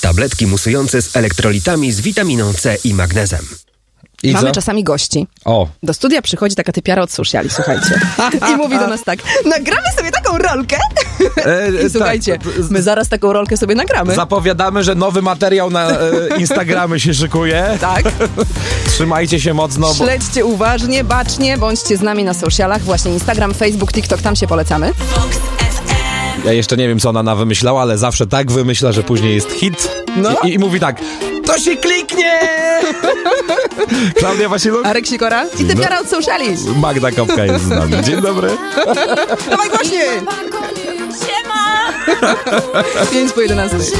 Tabletki musujące z elektrolitami z witaminą C i magnezem. I Mamy co? czasami gości. O. Do studia przychodzi taka typiara od sociali, słuchajcie. I mówi do nas tak, nagramy sobie taką rolkę. I słuchajcie, my zaraz taką rolkę sobie nagramy. Zapowiadamy, że nowy materiał na Instagramie się szykuje. Tak. Trzymajcie się mocno. Bo... Śledźcie uważnie, bacznie, bądźcie z nami na socialach. Właśnie Instagram, Facebook, TikTok, tam się polecamy. Ja jeszcze nie wiem, co ona wymyślała, ale zawsze tak wymyśla, że później jest hit. No. I mówi tak, to się kliknie! Klaudia Wasiluk? Arek Sikora i typiara od sociali. Magda Kopka jest z nami. Dzień dobry. Dawaj właśnie! 5 po 11.